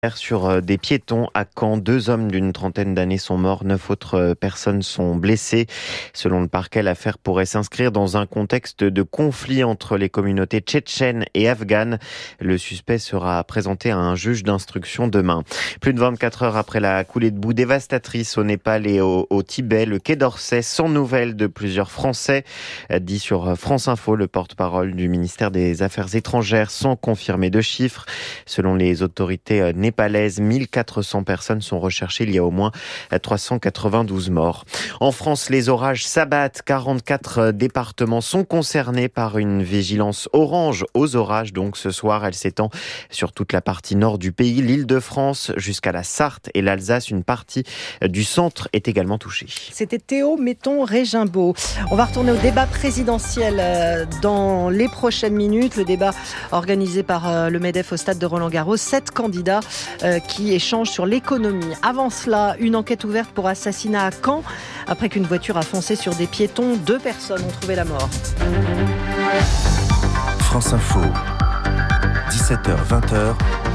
Sur des piétons à Caen. 2 hommes d'une trentaine d'années sont morts, 9 autres personnes sont blessées. Selon le parquet, l'affaire pourrait s'inscrire dans un contexte de conflit entre les communautés tchétchènes et afghanes. Le suspect sera présenté à un juge d'instruction demain. Plus de 24 heures après la coulée de boue dévastatrice au Népal et au Tibet, le Quai d'Orsay, sans nouvelles de plusieurs Français, dit sur France Info le porte-parole du ministère des Affaires étrangères, sans confirmer de chiffres. Selon les autorités népalaises, 1400 personnes sont recherchées. Il y a au moins 392 morts. En France, les orages s'abattent. 44 départements sont concernés par une vigilance orange aux orages. Donc ce soir, elle s'étend sur toute la partie nord du pays, l'Île-de-France jusqu'à la Sarthe et l'Alsace. Une partie du centre est également touchée. C'était Théo Metton-Régimbaud. On va retourner au débat présidentiel dans les prochaines minutes. Le débat organisé par le MEDEF au stade de Roland-Garros. 7 candidats qui échangent sur l'économie. Avant cela, une enquête ouverte pour assassinat à Caen. Après qu'une voiture a foncé sur des piétons, 2 personnes ont trouvé la mort. France Info, 17h-20h,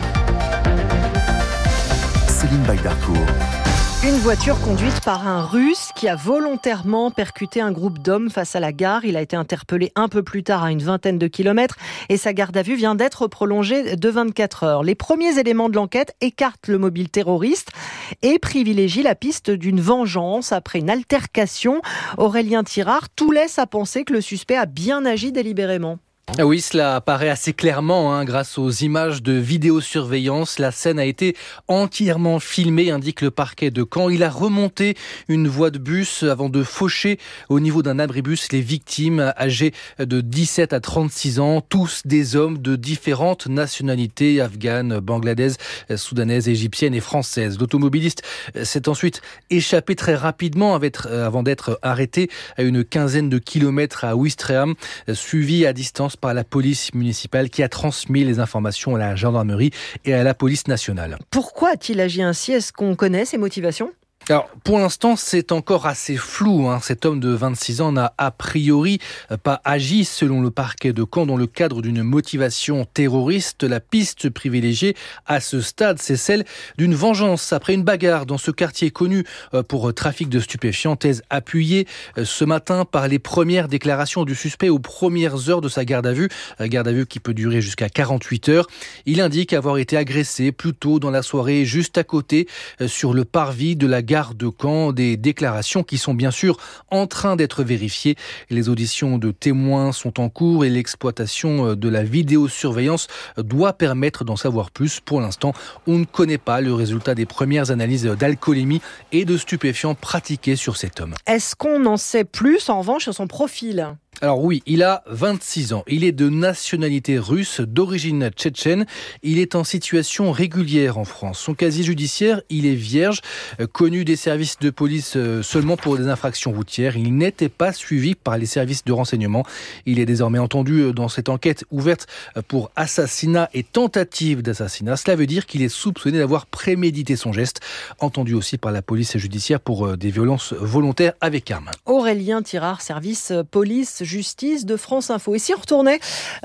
Céline Baydarkour. Une voiture conduite par un Russe qui a volontairement percuté un groupe d'hommes face à la gare. Il a été interpellé un peu plus tard à une vingtaine de kilomètres et sa garde à vue vient d'être prolongée de 24 heures. Les premiers éléments de l'enquête écartent le mobile terroriste et privilégient la piste d'une vengeance après une altercation. Aurélien Tirard, tout laisse à penser que le suspect a bien agi délibérément. Oui, cela apparaît assez clairement grâce aux images de vidéosurveillance. La scène a été entièrement filmée, indique le parquet de Caen. Il a remonté une voie de bus avant de faucher au niveau d'un abribus les victimes âgées de 17 à 36 ans, tous des hommes de différentes nationalités, afghanes, bangladaises, soudanaises, égyptiennes et françaises. L'automobiliste s'est ensuite échappé très rapidement avant d'être arrêté à une quinzaine de kilomètres à Ouistreham, suivi à distance par la police municipale qui a transmis les informations à la gendarmerie et à la police nationale. Pourquoi a-t-il agi ainsi ? Est-ce qu'on connaît ses motivations ? Alors, pour l'instant, c'est encore assez flou. Cet homme de 26 ans n'a a priori pas agi selon le parquet de Caen dans le cadre d'une motivation terroriste. La piste privilégiée à ce stade, c'est celle d'une vengeance après une bagarre dans ce quartier connu pour trafic de stupéfiants. Thèse appuyée ce matin par les premières déclarations du suspect aux premières heures de sa garde à vue qui peut durer jusqu'à 48 heures. Il indique avoir été agressé plus tôt dans la soirée juste à côté sur le parvis de la gare de Caen, des déclarations qui sont bien sûr en train d'être vérifiées. Les auditions de témoins sont en cours et l'exploitation de la vidéosurveillance doit permettre d'en savoir plus. Pour l'instant, on ne connaît pas le résultat des premières analyses d'alcoolémie et de stupéfiants pratiquées sur cet homme. Est-ce qu'on en sait plus en revanche sur son profil ? Alors oui, il a 26 ans. Il est de nationalité russe, d'origine tchétchène. Il est en situation régulière en France. Son casier judiciaire, il est vierge, connu des services de police seulement pour des infractions routières. Il n'était pas suivi par les services de renseignement. Il est désormais entendu dans cette enquête ouverte pour assassinat et tentative d'assassinat. Cela veut dire qu'il est soupçonné d'avoir prémédité son geste, entendu aussi par la police judiciaire pour des violences volontaires avec arme. Aurélien Tirard, service police-justice de France Info. Et si on retournait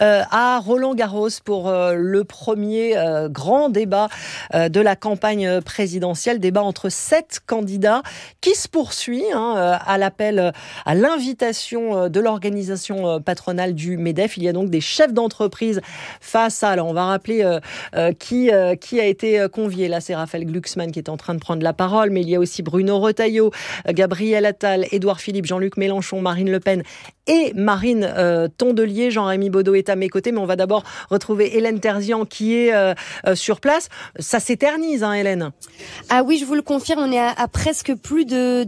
à Roland-Garros pour le premier grand débat de la campagne présidentielle, débat entre 7 candidats qui se poursuit à l'appel, à l'invitation de l'organisation patronale du MEDEF. Il y a donc des chefs d'entreprise face à, alors on va rappeler qui a été convié. Là, c'est Raphaël Glucksmann qui est en train de prendre la parole, mais il y a aussi Bruno Retailleau, Gabriel Attal, Édouard Philippe, Jean-Luc Mélenchon, Marine Le Pen et Marine Tondelier. Jean-Rémy Baudot est à mes côtés, mais on va d'abord retrouver Hélène Terzian qui est sur place. Ça s'éternise, Hélène. Ah oui, je vous le confirme, on est à presque plus de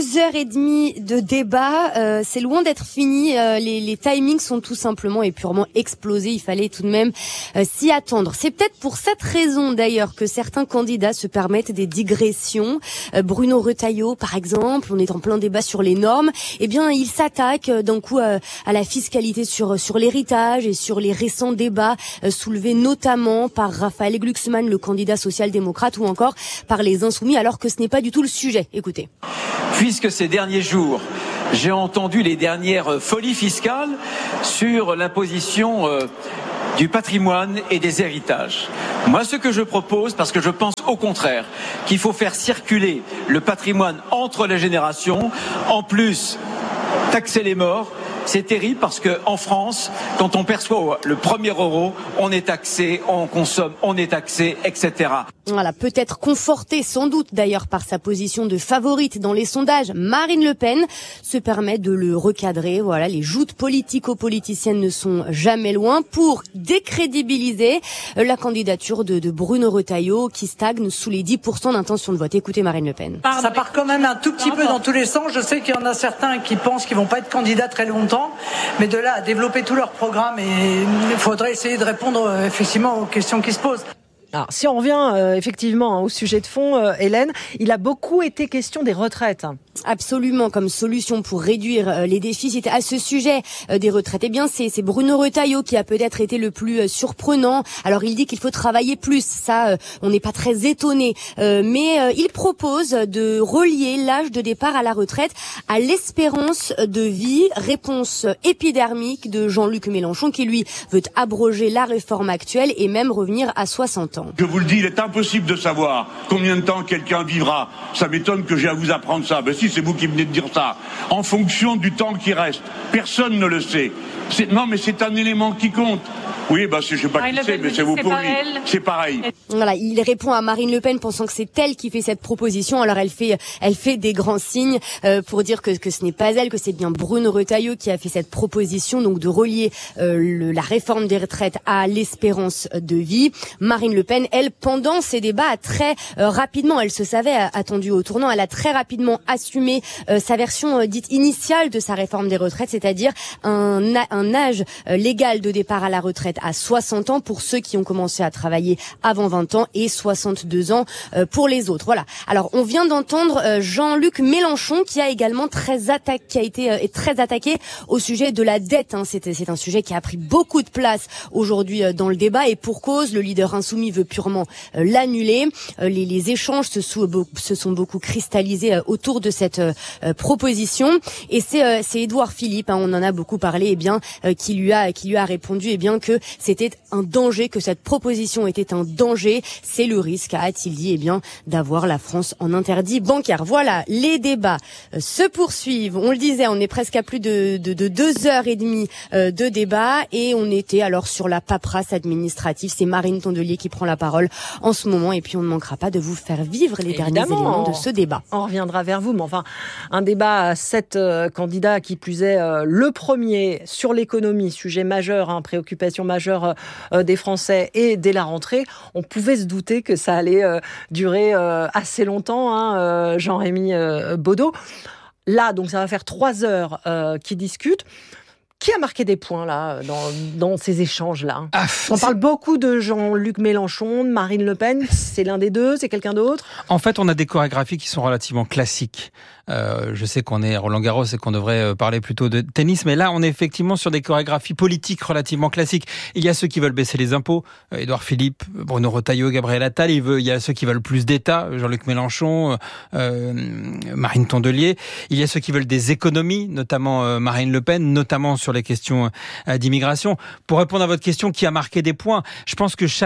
2h30 de débat. C'est loin d'être fini. Les timings sont tout simplement et purement explosés. Il fallait tout de même s'y attendre. C'est peut-être pour cette raison d'ailleurs que certains candidats se permettent des digressions. Bruno Retailleau, par exemple, on est en plein débat sur les normes. Eh bien, il s'attaque d'un coup à la fiscalité sur l'héritage et sur les récents débats soulevés notamment par Raphaël Glucksmann, le candidat social-démocrate, ou encore par les Insoumis, alors que ce n'est pas du tout le sujet. Écoutez. Puisque ces derniers jours, j'ai entendu les dernières folies fiscales sur l'imposition du patrimoine et des héritages. Moi, ce que je propose, parce que je pense au contraire qu'il faut faire circuler le patrimoine entre les générations, en plus taxer les morts, c'est terrible parce qu'en France, quand on perçoit le premier euro, on est taxé, on consomme, on est taxé, etc. Voilà, peut-être confortée sans doute d'ailleurs par sa position de favorite dans les sondages, Marine Le Pen se permet de le recadrer. Voilà, les joutes politico-politiciennes ne sont jamais loin pour décrédibiliser la candidature de Bruno Retailleau qui stagne sous les 10% d'intention de vote. Écoutez Marine Le Pen. Ça part quand même un tout petit peu dans tous les sens. Je sais qu'il y en a certains qui pensent qu'ils vont pas être candidats très longtemps. Mais de là à développer tout leur programme, il faudrait essayer de répondre effectivement aux questions qui se posent. Alors, si on revient effectivement au sujet de fond, Hélène, il a beaucoup été question des retraites. Absolument, comme solution pour réduire les déficits. À ce sujet des retraites, eh bien c'est Bruno Retailleau qui a peut-être été le plus surprenant. Alors il dit qu'il faut travailler plus, ça on n'est pas très étonné, mais il propose de relier l'âge de départ à la retraite à l'espérance de vie. Réponse épidermique de Jean-Luc Mélenchon qui lui veut abroger la réforme actuelle et même revenir à 60 ans. Je vous le dis, il est impossible de savoir combien de temps quelqu'un vivra. Ça m'étonne que j'ai à vous apprendre ça. Ben si, c'est vous qui venez de dire ça. En fonction du temps qui reste. Personne ne le sait. Non, mais c'est un élément qui compte. Oui, je sais pas qui c'est, mais c'est vous pour lui. C'est pareil. Voilà, il répond à Marine Le Pen pensant que c'est elle qui fait cette proposition. Alors elle fait des grands signes pour dire que ce n'est pas elle, que c'est bien Bruno Retailleau qui a fait cette proposition, donc de relier la réforme des retraites à l'espérance de vie. Marine Le Pen, elle, pendant ces débats, a très rapidement, elle se savait attendue au tournant, elle a très rapidement assumé sa version dite initiale de sa réforme des retraites, c'est-à-dire un âge légal de départ à la retraite à 60 ans pour ceux qui ont commencé à travailler avant 20 ans et 62 ans pour les autres. Voilà. Alors, on vient d'entendre Jean-Luc Mélenchon qui a également qui a été très attaqué au sujet de la dette. C'est un sujet qui a pris beaucoup de place aujourd'hui dans le débat et pour cause, le leader insoumis veut purement l'annuler. Les échanges se sont beaucoup cristallisés autour de cette proposition et c'est Édouard Philippe, on en a beaucoup parlé, qui lui a répondu que c'était un danger, que cette proposition était un danger. C'est le risque, a-t-il dit, d'avoir la France en interdit bancaire. Voilà, les débats se poursuivent. On le disait, on est presque à plus de 2h30 de débat et on était alors sur la paperasse administrative. C'est Marine Tondelier qui prend la parole en ce moment et puis on ne manquera pas de vous faire vivre les derniers éléments de ce débat. On reviendra vers vous, mais enfin, un débat à 7 candidats qui plus est le premier sur l'économie, sujet majeur, préoccupation majeure des Français et dès la rentrée, on pouvait se douter que ça allait durer assez longtemps, Jean-Rémy Baudot. Là, donc ça va faire 3 heures qu'ils discutent. Qui a marqué des points là dans ces échanges-là ? On parle beaucoup de Jean-Luc Mélenchon, de Marine Le Pen. C'est l'un des deux, c'est quelqu'un d'autre ? En fait, on a des chorégraphies qui sont relativement classiques. Je sais qu'on est Roland-Garros et qu'on devrait parler plutôt de tennis, mais là, on est effectivement sur des chorégraphies politiques relativement classiques. Il y a ceux qui veulent baisser les impôts, Édouard Philippe, Bruno Retailleau, Gabriel Attal. Il y a ceux qui veulent plus d'État, Jean-Luc Mélenchon, Marine Tondelier. Il y a ceux qui veulent des économies, notamment Marine Le Pen, notamment sur les questions d'immigration. Pour répondre à votre question, qui a marqué des points, je pense que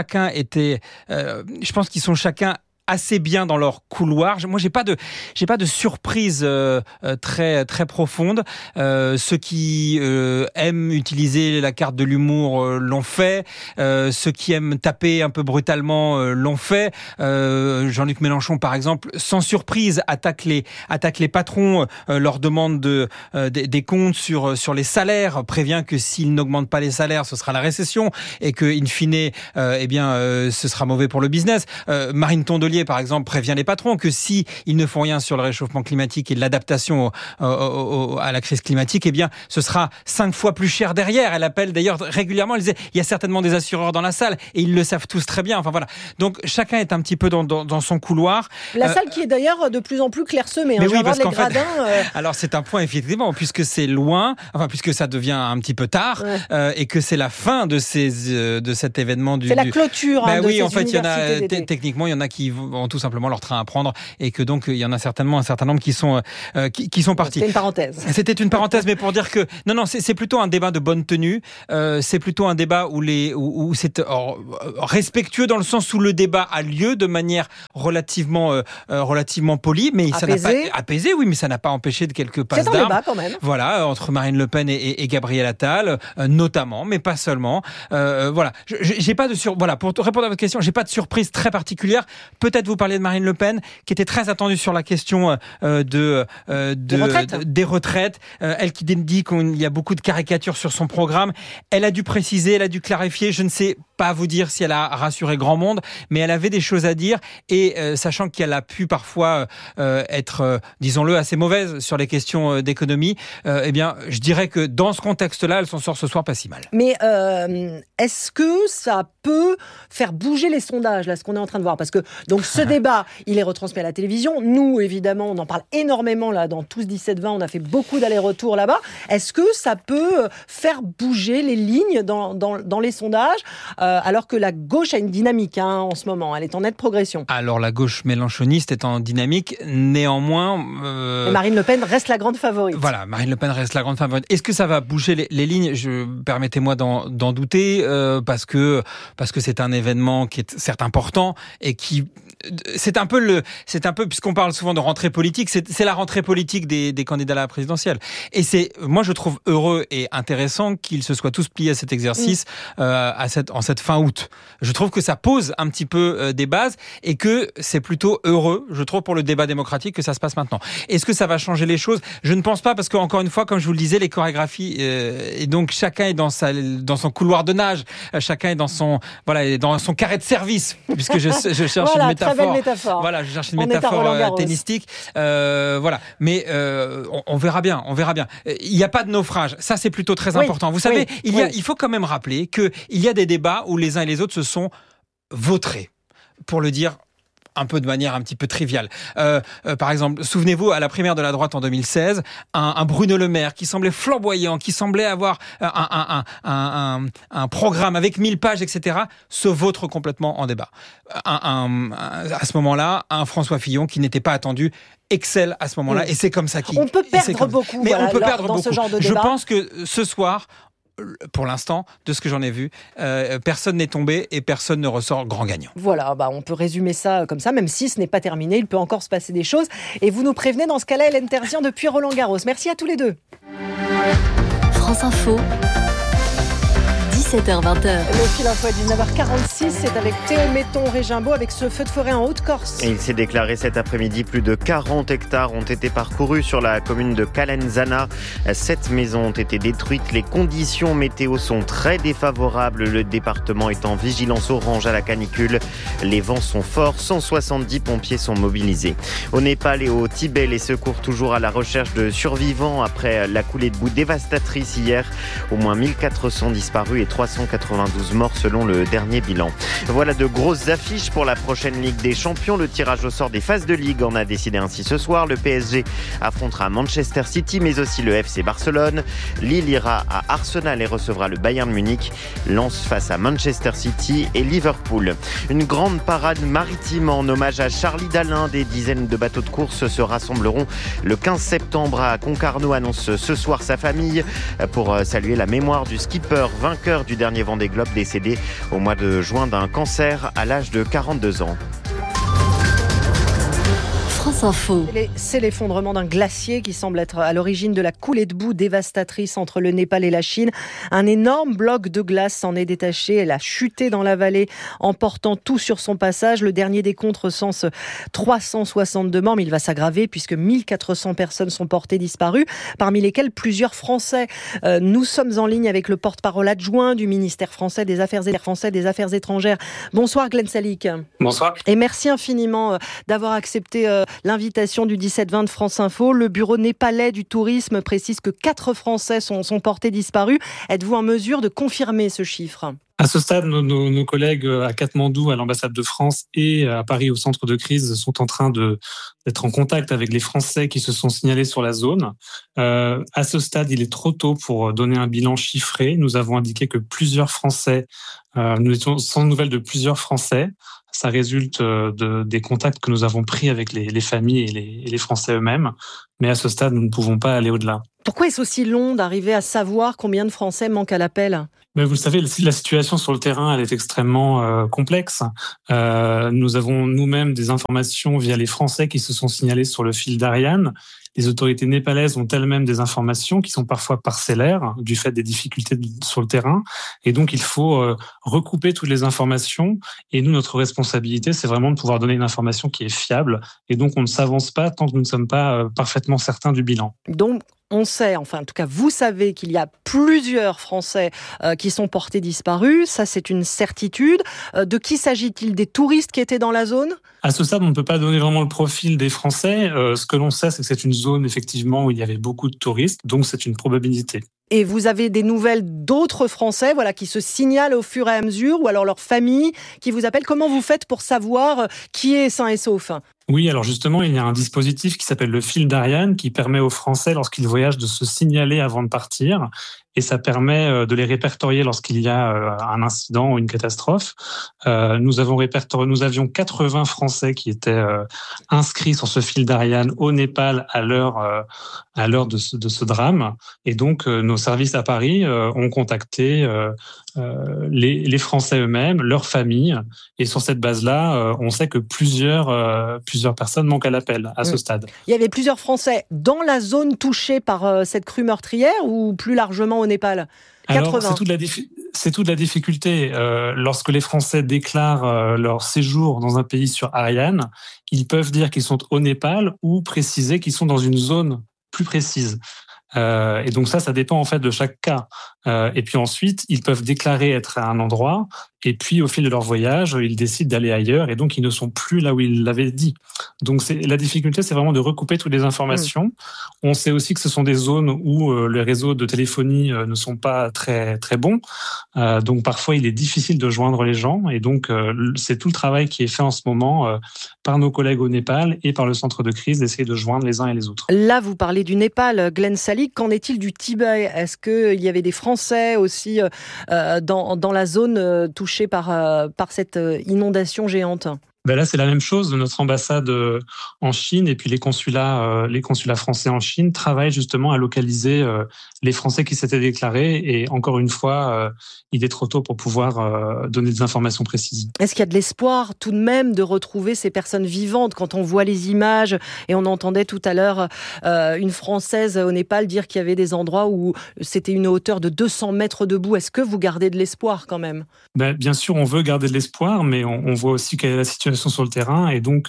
je pense qu'ils sont chacun assez bien dans leur couloir. Moi, j'ai pas de surprise très très profonde. Ceux qui aiment utiliser la carte de l'humour l'ont fait. Ceux qui aiment taper un peu brutalement l'ont fait. Jean-Luc Mélenchon, par exemple, sans surprise, attaque les patrons, leur demande des comptes sur les salaires, prévient que s'ils n'augmentent pas les salaires, ce sera la récession et que in fine, ce sera mauvais pour le business. Marine Tondelier, par exemple, prévient les patrons que si ils ne font rien sur le réchauffement climatique et l'adaptation à la crise climatique, ce sera 5 fois plus cher derrière. Elle appelle d'ailleurs régulièrement, elle disait, il y a certainement des assureurs dans la salle et ils le savent tous très bien. Enfin voilà. Donc chacun est un petit peu dans son couloir. La salle qui est d'ailleurs de plus en plus clairsemmet. Mais oui, parce qu'en fait, alors c'est un point effectivement, puisque c'est loin, puisque ça devient un petit peu tard, et que c'est la fin de cet événement c'est la clôture. Oui, en fait, il y en a techniquement, il y en a qui ont tout simplement leur train à prendre et que donc il y en a certainement un certain nombre qui sont partis. C'était une parenthèse. C'était une parenthèse, mais pour dire que non, c'est plutôt un débat de bonne tenue. C'est plutôt un débat où c'est respectueux dans le sens où le débat a lieu de manière relativement polie, mais ça n'a pas apaisé, oui, mais ça n'a pas empêché de quelques passes d'armes. C'est un débat quand même. Voilà, entre Marine Le Pen et Gabriel Attal, notamment, mais pas seulement. Voilà, j'ai pas de voilà, pour répondre à votre question, j'ai pas de surprise très particulière. Peut-être vous parliez de Marine Le Pen, qui était très attendue sur la question des retraites. Elle qui dit qu'il y a beaucoup de caricatures sur son programme. Elle a dû préciser, elle a dû clarifier. Je ne sais pas vous dire si elle a rassuré grand monde, mais elle avait des choses à dire et sachant qu'elle a pu parfois être, disons-le, assez mauvaise sur les questions d'économie, eh bien, je dirais que dans ce contexte-là, elle s'en sort ce soir pas si mal. Mais est-ce que ça peut faire bouger les sondages, là, ce qu'on est en train de voir? Parce que donc ce débat, il est retransmis à la télévision. Nous, évidemment, on en parle énormément là dans Tous 17-20. On a fait beaucoup d'allers-retours là-bas. Est-ce que ça peut faire bouger les lignes dans les sondages, alors que la gauche a une dynamique en ce moment? Elle est en nette progression. Alors la gauche mélenchoniste est en dynamique, néanmoins... Et Marine Le Pen reste la grande favorite. Voilà, Marine Le Pen reste la grande favorite. Est-ce que ça va bouger les lignes? Permettez-moi d'en douter, parce que c'est un événement qui est certes important et qui... C'est un peu, puisqu'on parle souvent de rentrée politique, c'est la rentrée politique des candidats à la présidentielle. Et moi je trouve heureux et intéressant qu'ils se soient tous pliés à cet exercice en cette fin août. Je trouve que ça pose un petit peu des bases et que c'est plutôt heureux, je trouve, pour le débat démocratique que ça se passe maintenant. Est-ce que ça va changer les choses? Je ne pense pas, parce qu'encore une fois, comme je vous le disais, les chorégraphies, et donc chacun est dans son couloir de nage, chacun est dans son carré de service, puisque je cherche une métaphore. Très belle métaphore. Voilà, je cherche une métaphore tennistique. Voilà, mais on verra bien. Il n'y a pas de naufrage. Ça, c'est plutôt très important. Vous savez, il faut quand même rappeler qu'il y a des débats où les uns et les autres se sont vautrés, pour le dire un peu de manière un petit peu triviale. Par exemple, souvenez-vous, à la primaire de la droite en 2016, un Bruno Le Maire qui semblait flamboyant, qui semblait avoir un programme avec 1000 pages, etc., se vautre complètement en débat. À ce moment-là, un François Fillon qui n'était pas attendu excelle à ce moment-là, et c'est comme ça qu'il... On peut perdre beaucoup, mais on peut perdre dans beaucoup. Ce genre de débat. Je pense que ce soir, pour l'instant, de ce que j'en ai vu, personne n'est tombé et personne ne ressort grand gagnant. Voilà, on peut résumer ça comme ça, même si ce n'est pas terminé, il peut encore se passer des choses. Et vous nous prévenez dans ce cas-là, Hélène Terzian depuis Roland-Garros. Merci à tous les deux. France Info. 17h-20h. Le fil info à 19h46, c'est avec Théo Metton-Régimbaud avec ce feu de forêt en Haute-Corse. Et il s'est déclaré cet après-midi, plus de 40 hectares ont été parcourus sur la commune de Calenzana. 7 maisons ont été détruites. Les conditions météo sont très défavorables. Le département est en vigilance orange à la canicule. Les vents sont forts. 170 pompiers sont mobilisés. Au Népal et au Tibet, les secours toujours à la recherche de survivants après la coulée de boue dévastatrice hier. Au moins 1400 disparus et 392 morts selon le dernier bilan. Voilà de grosses affiches pour la prochaine Ligue des Champions. Le tirage au sort des phases de Ligue en a décidé ainsi ce soir. Le PSG affrontera Manchester City, mais aussi le FC Barcelone. Lille ira à Arsenal et recevra le Bayern Munich. Lens face à Manchester City et Liverpool. Une grande parade maritime en hommage à Charlie Dalin. Des dizaines de bateaux de course se rassembleront le 15 septembre à Concarneau, annonce ce soir sa famille, pour saluer la mémoire du skipper vainqueur du dernier Vendée Globe décédé au mois de juin d'un cancer à l'âge de 42 ans. France Info. C'est l'effondrement d'un glacier qui semble être à l'origine de la coulée de boue dévastatrice entre le Népal et la Chine. Un énorme bloc de glace s'en est détaché. Elle a chuté dans la vallée, emportant tout sur son passage. Le dernier décompte recense 362 morts, mais il va s'aggraver puisque 1400 personnes sont portées disparues, parmi lesquelles plusieurs Français. Nous sommes en ligne avec le porte-parole adjoint du ministère français des Affaires étrangères. Bonsoir Glenn Salick. Bonsoir. Et merci infiniment d'avoir accepté l'invitation du 17-20 de France Info. Le bureau népalais du tourisme précise que 4 Français sont portés disparus. Êtes-vous en mesure de confirmer ce chiffre ? À ce stade, nos collègues à Katmandou, à l'ambassade de France et à Paris, au centre de crise, sont en train d'être en contact avec les Français qui se sont signalés sur la zone. À ce stade, il est trop tôt pour donner un bilan chiffré. Nous avons indiqué que plusieurs Français, nous étions sans nouvelles de plusieurs Français. Ça résulte des contacts que nous avons pris avec les familles et les Français eux-mêmes. Mais à ce stade, nous ne pouvons pas aller au-delà. Pourquoi est-ce aussi long d'arriver à savoir combien de Français manquent à l'appel ? Mais vous le savez, la situation sur le terrain, elle est extrêmement complexe. Nous avons nous-mêmes des informations via les Français qui se sont signalés sur le fil d'Ariane. Les autorités népalaises ont elles-mêmes des informations qui sont parfois parcellaires du fait des difficultés sur le terrain. Et donc, il faut recouper toutes les informations. Et nous, notre responsabilité, c'est vraiment de pouvoir donner une information qui est fiable. Et donc, on ne s'avance pas tant que nous ne sommes pas parfaitement certains du bilan. Donc, on sait, enfin en tout cas vous savez qu'il y a plusieurs Français qui sont portés disparus, ça c'est une certitude. De qui s'agit-il ? Des touristes qui étaient dans la zone ? À ce stade, on ne peut pas donner vraiment le profil des Français. Ce que l'on sait, c'est que c'est une zone effectivement où il y avait beaucoup de touristes, donc c'est une probabilité. Et vous avez des nouvelles d'autres Français qui se signalent au fur et à mesure, ou alors leur famille qui vous appelle. Comment vous faites pour savoir qui est sain et sauf ? Oui, alors justement, il y a un dispositif qui s'appelle le fil d'Ariane qui permet aux Français, lorsqu'ils voyagent, de se signaler avant de partir. Et ça permet de les répertorier lorsqu'il y a un incident ou une catastrophe. Nous avions 80 Français qui étaient inscrits sur ce fil d'Ariane au Népal à l'heure de ce drame. Et donc, nos services à Paris ont contacté les Français eux-mêmes, leurs familles. Et sur cette base-là, on sait que plusieurs personnes manquent à l'appel à ce stade. Il y avait plusieurs Français dans la zone touchée par cette crue meurtrière ou plus largement au Népal ? 80. Alors, c'est toute la difficulté. Lorsque les Français déclarent leur séjour dans un pays sur Ariane, ils peuvent dire qu'ils sont au Népal ou préciser qu'ils sont dans une zone plus précise. Et donc ça dépend en fait de chaque cas. Et puis ensuite, ils peuvent déclarer être à un endroit, et puis au fil de leur voyage, ils décident d'aller ailleurs, et donc ils ne sont plus là où ils l'avaient dit. Donc la difficulté, c'est vraiment de recouper toutes les informations. On sait aussi que ce sont des zones où les réseaux de téléphonie ne sont pas très très bons. Donc parfois, il est difficile de joindre les gens, et donc c'est tout le travail qui est fait en ce moment par nos collègues au Népal et par le centre de crise d'essayer de joindre les uns et les autres. Là, vous parlez du Népal, Glenn Salick. Qu'en est-il du Tibet ? Est-ce qu'il y avait des Français aussi dans la zone touchée par cette inondation géante ? Là, c'est la même chose. Notre ambassade en Chine et puis les consulats français en Chine travaillent justement à localiser les Français qui s'étaient déclarés. Et encore une fois, il est trop tôt pour pouvoir donner des informations précises. Est-ce qu'il y a de l'espoir tout de même de retrouver ces personnes vivantes quand on voit les images et on entendait tout à l'heure une Française au Népal dire qu'il y avait des endroits où c'était une hauteur de 200 mètres debout. Est-ce que vous gardez de l'espoir quand même ? Bien sûr, on veut garder de l'espoir, mais on voit aussi quelle est la situation sur le terrain, et donc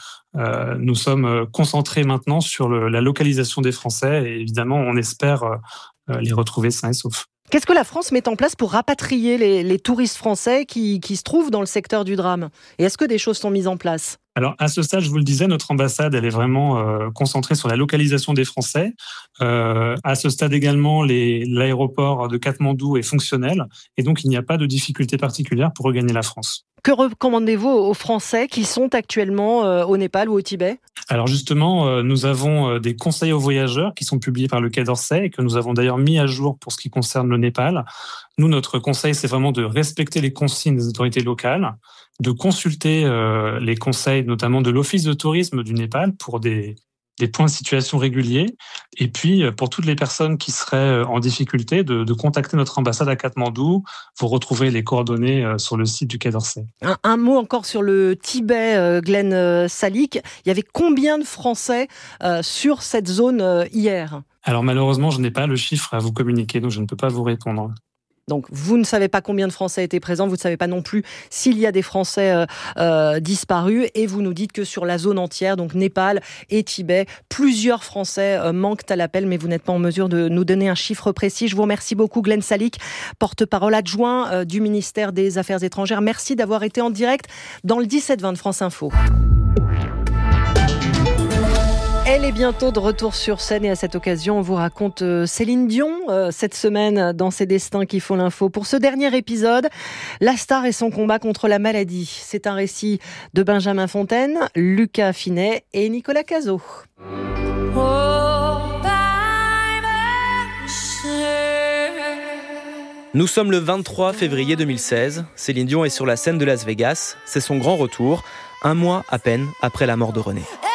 nous sommes concentrés maintenant sur la localisation des Français, et évidemment on espère les retrouver sains et saufs. Qu'est-ce que la France met en place pour rapatrier les touristes français qui se trouvent dans le secteur du drame ? Et est-ce que des choses sont mises en place ? Alors, à ce stade, je vous le disais, notre ambassade, elle est vraiment concentrée sur la localisation des Français. À ce stade également, l'aéroport de Katmandou est fonctionnel, et donc il n'y a pas de difficulté particulière pour regagner la France. Que recommandez-vous aux Français qui sont actuellement au Népal ou au Tibet ? Alors justement, nous avons des conseils aux voyageurs qui sont publiés par le Quai d'Orsay et que nous avons d'ailleurs mis à jour pour ce qui concerne le Népal. Nous, notre conseil, c'est vraiment de respecter les consignes des autorités locales, de consulter les conseils notamment de l'Office de tourisme du Népal pour des points de situation réguliers, et puis pour toutes les personnes qui seraient en difficulté, de contacter notre ambassade à Katmandou. Vous retrouvez les coordonnées sur le site du Quai d'Orsay. Un mot encore sur le Tibet, Glenn Salick. Il y avait combien de Français sur cette zone hier ? Alors malheureusement, je n'ai pas le chiffre à vous communiquer, donc je ne peux pas vous répondre. Donc, vous ne savez pas combien de Français étaient présents, vous ne savez pas non plus s'il y a des Français disparus, et vous nous dites que sur la zone entière, donc Népal et Tibet, plusieurs Français manquent à l'appel, mais vous n'êtes pas en mesure de nous donner un chiffre précis. Je vous remercie beaucoup, Glenn Salick, porte-parole adjoint du ministère des Affaires étrangères. Merci d'avoir été en direct dans le 17-20 de France Info. Elle est bientôt de retour sur scène et à cette occasion, on vous raconte Céline Dion cette semaine dans Ses destins qui font l'info. Pour ce dernier épisode, la star et son combat contre la maladie. C'est un récit de Benjamin Fontaine, Lucas Finet et Nicolas Cazot. Nous sommes le 23 février 2016. Céline Dion est sur la scène de Las Vegas. C'est son grand retour, un mois à peine après la mort de René.